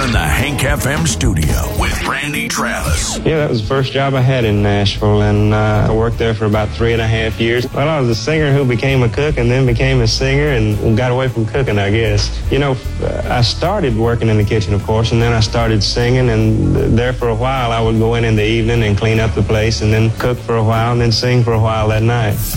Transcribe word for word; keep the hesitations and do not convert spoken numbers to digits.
in the Hank F M studio with Randy Travis. Yeah, that was the first job I had in Nashville, and uh, I worked there for about three and a half years. Well, I was a singer who became a cook and then became a singer and got away from cooking, I guess. You know, I started working in the kitchen, of course, and then I started singing, and there for a while I would go in in the evening and clean up the place and then cook for a while and then sing for a while that night.